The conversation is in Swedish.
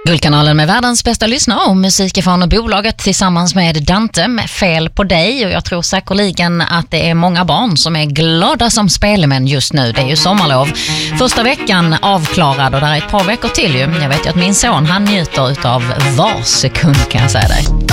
Guldkanalen med världens bästa lyssnare och musik från bolaget tillsammans med Dante med Fel på dig. Och jag tror säkerligen att det är många barn som är glada som spelmän just nu. Det är ju sommarlov. Första veckan avklarad och det är ett par veckor till ju. Jag vet ju att min son, han njuter utav var sekund, kan jag säga dig.